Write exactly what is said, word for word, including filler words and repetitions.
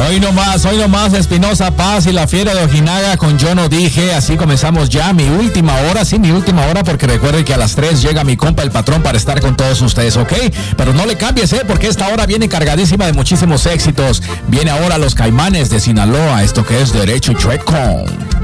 Hoy nomás, hoy nomás Espinosa Paz y la Fiera de Ojinaga con Yo No Dije. Así comenzamos ya mi última hora, sí, mi última hora, porque recuerden que a las tres llega mi compa el patrón para estar con todos ustedes, ¿ok? Pero no le cambies, ¿eh? Porque esta hora viene cargadísima de muchísimos éxitos. Viene ahora Los Caimanes de Sinaloa, esto que es Derecho y Chueco.